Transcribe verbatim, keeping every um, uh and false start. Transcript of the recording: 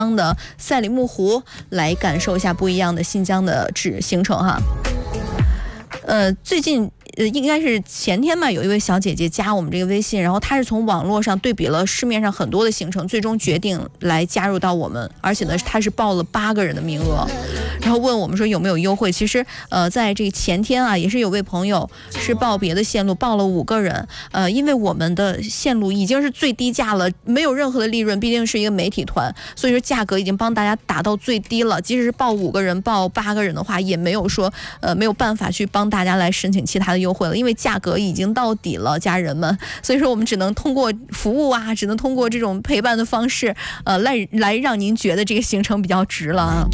的赛里木湖，来感受一下不一样的新疆的指行程哈。呃，最近。呃，应该是前天吧，有一位小姐姐加我们这个微信，然后她是从网络上对比了市面上很多的行程，最终决定来加入到我们，而且呢，她是报了八个人的名额，然后问我们说有没有优惠。其实，呃，在这个前天啊，也是有位朋友是报别的线路，报了五个人，呃，因为我们的线路已经是最低价了，没有任何的利润，毕竟是一个媒体团，所以说价格已经帮大家打到最低了。即使是报五个人、报八个人的话，也没有说呃没有办法去帮大家来申请其他的优惠了，因为价格已经到底了，家人们。所以说我们只能通过服务啊，只能通过这种陪伴的方式，呃，来来让您觉得这个行程比较值了啊。